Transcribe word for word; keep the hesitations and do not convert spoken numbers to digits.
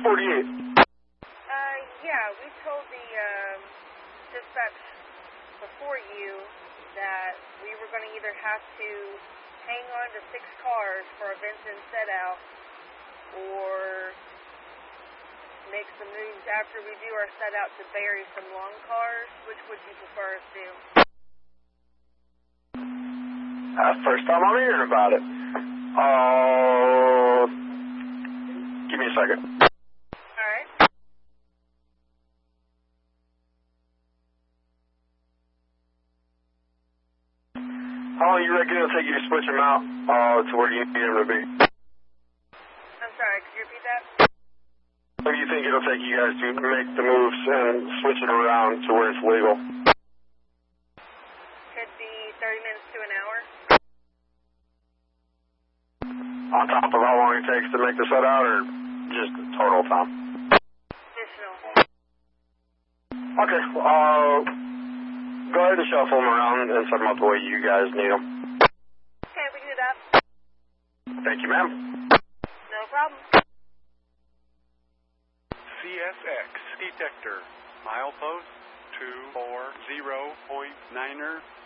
forty-eight. Uh, yeah, we told the uh, dispatch before you that we were going to either have to hang on to six cars for a Vincent set out or make some moves after we do our set out to bury some long cars. Which would you prefer us do? That's the first time I'm hearing about it. Uh, give me a second. All right. How long you reckon it'll take you to switch them out uh, to where you need them to be? I'm sorry, could you repeat that? What do you think it'll take you guys to make the moves and switch it around to where it's legal? Could be thirty minutes to an hour. On top of how long it takes to make the set out, or just total time? Additional. Okay, uh, go ahead and shuffle them around and set them up the way you guys need them. Okay, we can do that. Thank you, ma'am. No problem. C S X detector, milepost two four zero point niner.